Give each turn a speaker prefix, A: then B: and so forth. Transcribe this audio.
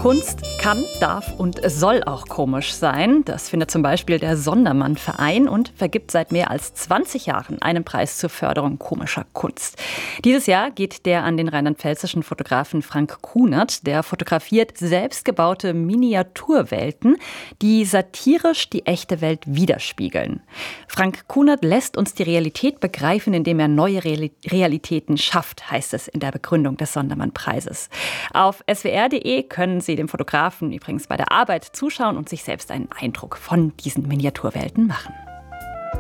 A: Kunst kann, darf und soll auch komisch sein. Das findet zum Beispiel der Sondermann-Verein und vergibt seit mehr als 20 Jahren einen Preis zur Förderung komischer Kunst. Dieses Jahr geht der an den rheinland-pfälzischen Fotografen Frank Kunert. Der fotografiert selbstgebaute Miniaturwelten, die satirisch die echte Welt widerspiegeln. Frank Kunert lässt uns die Realität begreifen, indem er neue Realitäten schafft, heißt es in der Begründung des Sondermann-Preises. Auf swr.de können Sie dem Fotografen übrigens bei der Arbeit zuschauen und sich selbst einen Eindruck von diesen Miniaturwelten machen.